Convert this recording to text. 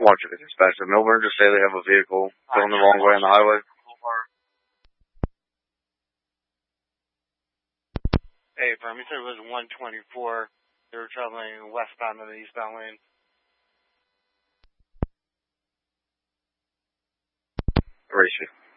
Watch it, dispatch to Milburn. Just say they have a vehicle going the wrong way on the highway. Hey, Brum, you said it was 124. They were traveling westbound in the eastbound lane. Ratio.